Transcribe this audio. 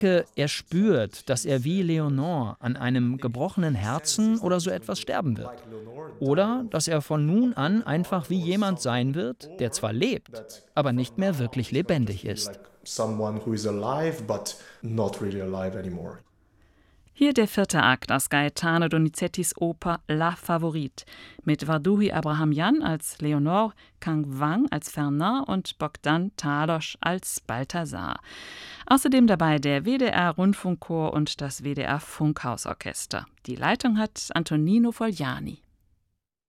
Er spürt, dass er wie Leonore an einem gebrochenen Herzen oder so etwas sterben wird. Oder dass er von nun an einfach wie jemand sein wird, der zwar lebt, aber nicht mehr wirklich lebendig ist. Hier der 4. Akt aus Gaetano Donizettis Oper La Favorite mit Varduhi Abrahamyan als Leonore, Kang Wang als Fernand und Bogdan Talos als Balthasar. Außerdem dabei der WDR-Rundfunkchor und das WDR-Funkhausorchester. Die Leitung hat Antonino Fogliani.